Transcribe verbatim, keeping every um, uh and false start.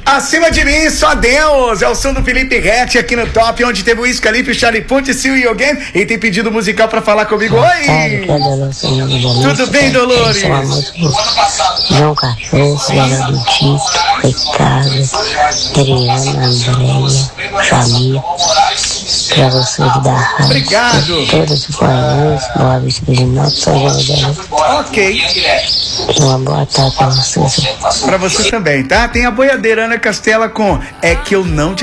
Acima de mim, só Deus. É o som do Felipe Rett aqui no Top, onde teve o Wiz Khalifa, Charlie Puth, See You Again. E tem pedido musical pra falar comigo. Oi! Tudo bem, Dolores? João Carlos, Leonardo Tito, Ricardo, Adriana, Andréia, Família, pra vocês da rádio. Obrigado. Todos os países, Boa Vista de Norte, São José. Ok. Uma boa tarde pra vocês. Pra você também, tá? Tem a boiadeira Ana Castela com É Que Eu Não Te